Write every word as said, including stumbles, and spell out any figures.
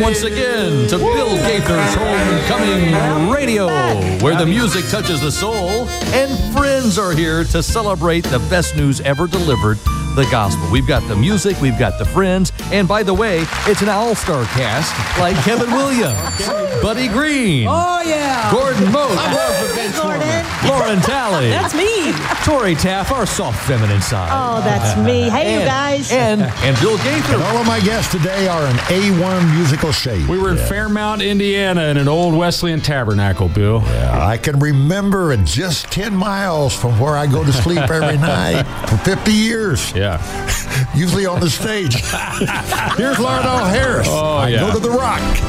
Once again to Bill Gaither's Homecoming Radio, where the music touches the soul, and friends are here to celebrate the best news ever delivered, the gospel. We've got the music, we've got the friends, and by the way, it's an all-star cast like Kevin Williams, Buddy Green, oh yeah, Gordon Moat, Hey, Gordon. Lauren Talley, That's me. Tori Taff, our soft feminine side. Oh, that's me. Hey, you And- guys. And, and Bill Gaither. And all of my guests today are an A one musical shade. We were in Fairmount, Indiana, in an old Wesleyan tabernacle, Bill. Yeah, I can remember it just ten miles from where I go to sleep every night for fifty years, Yeah. usually on the stage. Here's Lardell Harris. Oh, I yeah. go to the Rock.